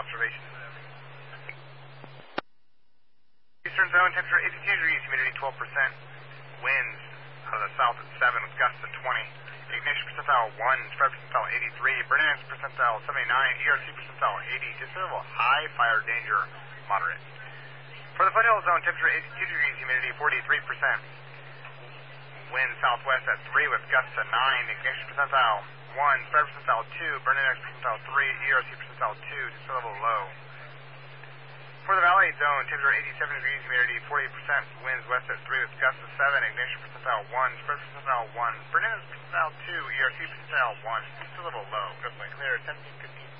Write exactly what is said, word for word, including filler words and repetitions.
observation. Eastern zone, temperature eighty-two degrees, humidity twelve percent. Winds out of the south at seven with gusts at twenty. Ignition percentile one, spread percentile eighty-three, burn index percentile seventy-nine, E R C percentile eighty. Just a little high, fire danger moderate. For the foothill zone, temperature eighty-two degrees, humidity forty-three percent. Wind southwest at three with gusts at nine. Ignition percentile one, spread percentile two, burn index percentile three, E R C percentile two, just a little low. For the valley zone, temperature eighty-seven degrees, humidity forty percent. Winds west at three with gusts at seven. Ignition percentile one, spread percentile one, burn index percentile two, E R C percentile one, just a little low. Good way clear, seventeen fifteen.